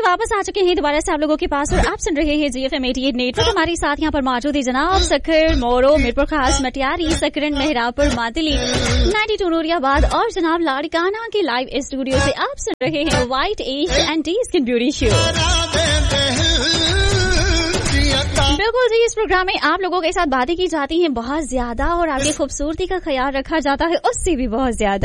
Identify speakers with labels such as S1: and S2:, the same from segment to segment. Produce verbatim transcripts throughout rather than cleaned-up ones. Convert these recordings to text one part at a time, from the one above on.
S1: वापस आ चुके हैं दोबारा से आप लोगों के पास और आप सुन रहे हैं जी एफ एम अठासी नेटवर्क। हमारे साथ यहाँ पर मौजूद है जनाब सखर, मोरो, मीरपुर खास, मटियारी, सकरन, मेहरापुर, मातली, नाइन्टी टू नूरियाबाद और जनाब लाड़काना के लाइव स्टूडियो से आप सुन रहे हैं white age and T skin beauty show. बिल्कुल जी, इस प्रोग्राम में आप लोगों के साथ बातें की जाती हैं बहुत ज्यादा और आपकी खूबसूरती का ख्याल रखा जाता है उससे भी बहुत ज्यादा।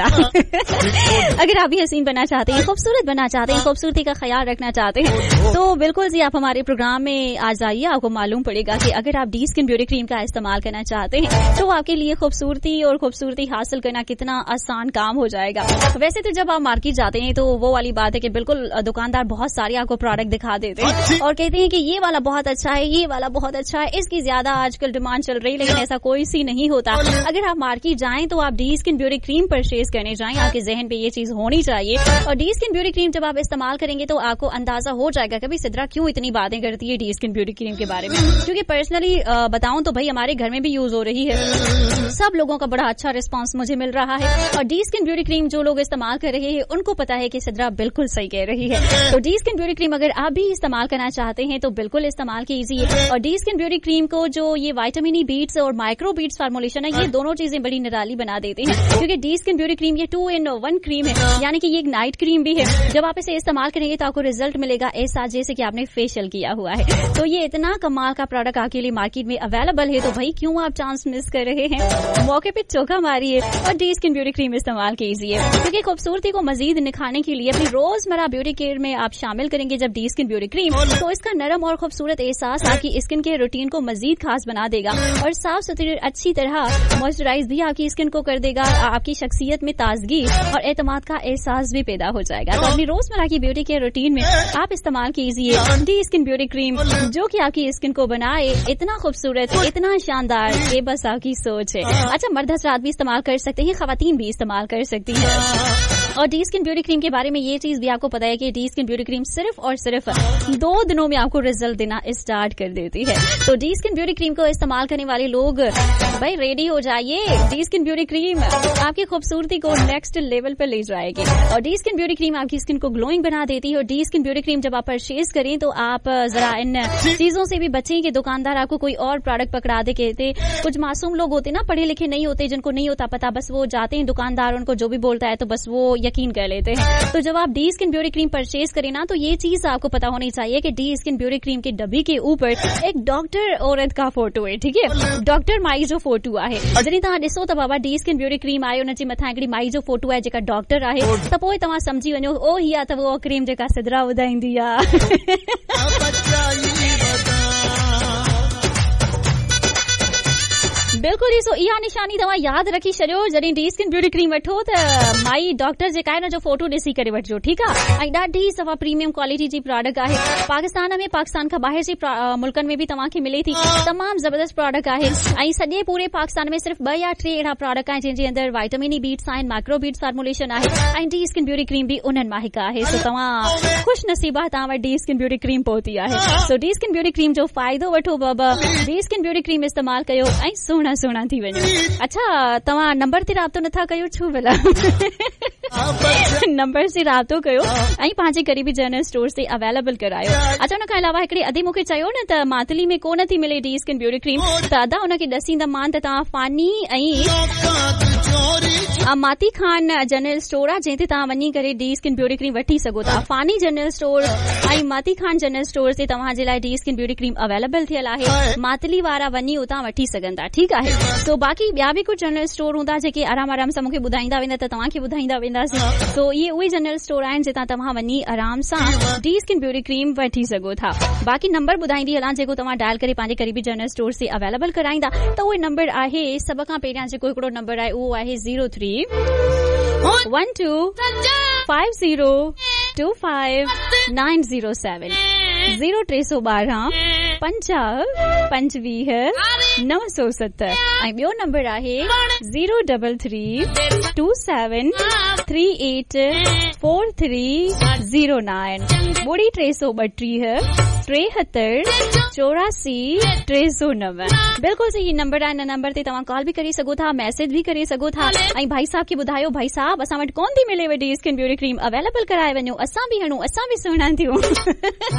S1: अगर आप भी हसीन बनना चाहते हैं, खूबसूरत बनना चाहते हैं, खूबसूरती का ख्याल रखना चाहते हैं तो बिल्कुल जी आप हमारे प्रोग्राम में आ जाइए। आपको मालूम पड़ेगा कि अगर आप डी स्किन ब्यूटी क्रीम का इस्तेमाल करना चाहते हैं तो आपके लिए खूबसूरती और खूबसूरती हासिल करना कितना आसान काम हो जाएगा। वैसे तो जब आप मार्केट जाते हैं तो वो वाली बात है कि बिल्कुल दुकानदार बहुत सारे आपको प्रोडक्ट दिखा देते हैं और कहते हैं कि ये वाला बहुत अच्छा है, ये वाला बहुत अच्छा है, इसकी ज्यादा आजकल डिमांड चल रही है, लेकिन ऐसा कोई सी नहीं होता। अगर आप मार्केट जाएं तो आप D skin beauty cream purchase करने जाएं, आपके जहन पे ये चीज होनी चाहिए। और डी स्किन ब्यूटी क्रीम जब आप इस्तेमाल करेंगे तो आपको अंदाजा हो जाएगा कि भाई सिद्रा क्यों इतनी बातें करती है डी स्किन ब्यूटी क्रीम के बारे में। क्योंकि पर्सनली बताऊं तो भाई हमारे घर में भी यूज हो रही है, सब लोगों का बड़ा अच्छा रिस्पॉन्स मुझे मिल रहा है। और डी स्किन ब्यूटी क्रीम जो लोग इस्तेमाल कर रहे हैं उनको पता है कि सिद्रा बिल्कुल सही कह रही है। तो डी स्किन ब्यूटी क्रीम अगर आप भी इस्तेमाल करना चाहते हैं तो बिल्कुल इस्तेमाल कीजिए। और डी स्किन ब्यूटी क्रीम को जो ये विटामिन ई बीट्स और माइक्रो बीट्स फार्मूलेशन है, ये दोनों चीजें बड़ी निराली बना देते हैं। क्योंकि डी स्किन ब्यूटी क्रीम ये टू इन वन क्रीम है, यानी कि ये एक नाइट क्रीम भी है। जब आप इसे इस्तेमाल करेंगे तो आपको रिजल्ट मिलेगा ऐसा जैसे कि आपने फेशियल किया हुआ है। तो ये इतना कमाल का प्रोडक्ट आपके लिए मार्केट में अवेलेबल है, तो भाई क्यों आप चांस मिस कर रहे हैं? मौके पे चौका मारिए और डी स्किन ब्यूटी क्रीम इस्तेमाल कीजिए। क्योंकि खूबसूरती को मजीद निखारने के लिए अपनी रोजमर्रा ब्यूटी केयर में आप शामिल करेंगे जब डी स्किन ब्यूटी क्रीम, तो इसका नरम और खूबसूरत एहसास आपकी स्किन के रूटीन को मजीद खास बना देगा और साफ सुथरी अच्छी तरह मॉइस्चराइज भी आपकी स्किन को कर देगा। आपकी शख्सियत में ताजगी और एतमाद का एहसास भी पैदा हो जाएगा। तो अपनी रोजमर्रा की ब्यूटी केयर रूटीन में आप इस्तेमाल कीजिए डी स्किन ब्यूटी क्रीम, जो कि आपकी स्किन को बनाए इतना खूबसूरत, इतना शानदार, ये बस आपकी सोच है। अच्छा, मर्द हजरात भी इस्तेमाल कर सकते हैं, खवातीन भी इस्तेमाल कर सकती हैं। और डी स्किन ब्यूटी क्रीम के बारे में ये चीज भी आपको पता है कि डी स्किन ब्यूटी क्रीम सिर्फ और सिर्फ दो दिनों में आपको रिजल्ट देना स्टार्ट कर देती है। तो डी स्किन ब्यूटी क्रीम को इस्तेमाल करने वाले लोग भाई रेडी हो जाइए। डी स्किन ब्यूटी क्रीम आपकी खूबसूरती को नेक्स्ट लेवल पे ले जाएगी और डी स्किन ब्यूटी क्रीम आपकी स्किन को ग्लोइंग बना देती है। और डी स्किन ब्यूटी क्रीम जब आप परचेज करें तो आप जरा इन चीजों से भी बचें कि दुकानदार आपको कोई और प्रोडक्ट पकड़ा दे। कहते कुछ मासूम लोग होते ना, पढ़े लिखे नहीं होते, जिनको नहीं होता पता, बस वो जाते हैं दुकानदार उनको जो भी बोलता है तो बस वो यकीन कर लेते हैं। तो जब आप D skin beauty cream purchase करें ना तो ये चीज आपको पता होनी चाहिए कि डी स्किन ब्यूटी क्रीम के डब्बी के ऊपर एक डॉक्टर औरत का फोटो है, ठीक है, डॉक्टर माई जो फोटो आहे। जॾहिं तव्हां ॾिसो त बाबा डी स्किन ब्यूटी क्रीम आहे, उन जे मथां हिकिड़ी माई जो फोटो आहे जेका डॉक्टर आहे, त पोइ तव्हां समझी वञो ओ हीअ त उहा क्रीम जेका सिद्रा ॿुधाईंदी आहे। बिल्कुल ई सो इहा निशानी तव्हां यादि रखी छॾियो। जॾहिं डी स्किन ब्यूटी क्रीम वठो त माई डॉक्टर जेका आहे न जो फोटो ॾिसी करे वठिजो, ठीकु आहे। ऐं ॾाढी सफ़ा प्रीमियम क्वालिटी जी प्रोडक्ट आहे। पाकिस्तान में, पाकिस्तान खां ॿाहिरि जे मुल्कनि में बि तव्हांखे मिले थी। तमामु ज़बरदस्त प्रोडक्ट आहे ऐं सॼे पूरे पाकिस्तान में सिर्फ़ ॿ या टे अहिड़ा प्रोडक्ट आहिनि जंहिंजे अंदरि विटामिन ई बीट्स आहिनि, माइक्रो बीट्स फार्मूलेशन आहे ऐं डी स्किन ब्यूटी क्रीम बि उन्हनि मां हिकु आहे। सो तव्हां ख़ुशि नसीब आहे, तव्हां वटि डी स्किन ब्यूटी क्रीम पहुती आहे। सो डी स्किन ब्यूटी क्रीम जो फ़ाइदो वठो बाबा, डी स्किन ब्यूटी क्रीम इस्तेमाल कयो ऐं सुहिणा सुहिणा थी वञो। अच्छा, तव्हां नंबर ते राब्तो नथा कयो छो भला? नंबर से राब्तो कयो ऐं पंहिंजे क़रीबी जनरल स्टोर से अवेलेबल करायो। अच्छा, उन खां अलावा हिकिड़ी अधे मूंखे चयो न त मातली में कोन थी मिले डी स्किन ब्यूटी क्रीम, त अदा उनखे ॾसींदमान त तव्हां फानी ऐं माती खान जनरल स्टोर आहे जंहिं ते तव्हां वञी करे डी स्किन ब्यूटी क्रीम वठी सघो था। फानी जनरल स्टोर ऐं माती खान जनरल स्टोर ते तव्हांजे लाइ D skin beauty cream available थियल आहे। मातली वारा वञी उतां वठी सघनि था, ठीकु आहे। तो बाक़ी ॿिया बि कुझु जनरल स्टोर हूंदा जेके आराम आराम सां मूंखे ॿुधाईंदा वेंदा त तव्हांखे ॿुधाईंदा वेंदासीं। तो इहे उहे जनरल स्टोर आहिनि जितां तव्हां वञी आराम सां डी स्किन ब्यूटी क्रीम वठी सघो था। बाक़ी नंबर ॿुधाईंदी हलां जेको तव्हां डायल करे पंहिंजे क़रीबी जनरल स्टोर से अवेलेबल कराईंदा। त उहे नंबर आहे, सभ खां पहिरियां जेको हिकिड़ो नंबर आहे उहो आहे zero three one two five zero two five nine zero seven zero टे सौ ॿारहं पंजाह पंजवीह नव सौ सतर। ऐं ॿियो नंबर आहे zero double three two seven three eight four three zero nine ॿुड़ी टे सौ ॿटीह टेहत्तर चौरासी टे सौ नव बिल्कुल सही नंबर आहे। हिन नंबर ते तव्हां कॉल बि करे सघो था, मैसेज बि करे सघो था। ऐं भाई साहब खे ॿुधायो भाई साहब असां वटि कोन थी मिले वॾी स्किन ब्यूटी क्रीम, अवेलेबल कराए वञो, असां बि हणूं, असां बि सुहिणा थियूं।